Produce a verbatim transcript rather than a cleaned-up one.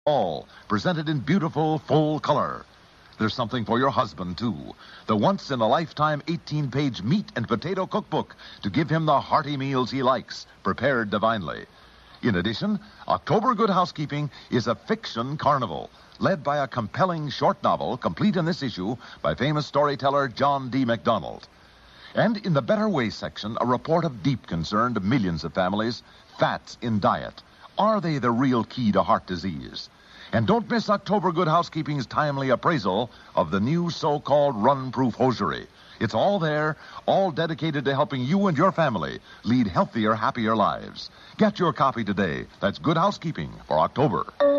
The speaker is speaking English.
All presented in beautiful full color. There's something for your husband, too. The once-in-a-lifetime eighteen-page meat and potato cookbook to give him the hearty meals he likes, prepared divinely. In addition, October Good Housekeeping is a fiction carnival, led by a compelling short novel, complete in this issue by famous storyteller John D. MacDonald. And in the Better Way section, a report of deep concern to millions of families: fats in diet. Are they the real key to heart disease? And don't miss October Good Housekeeping's timely appraisal of the new so-called run-proof hosiery. It's all there, all dedicated to helping you and your family lead healthier, happier lives. Get your copy today. That's Good Housekeeping for October.